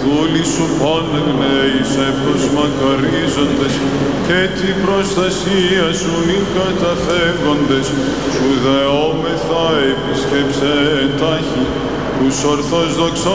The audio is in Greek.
δούλοι σου πόνεγνε εις έπτος μακαρίζοντες και την προστασία σου νυν καταφεύγοντες, σου δεόμεθα επισκέψε τάχει τους ορθώς δοξα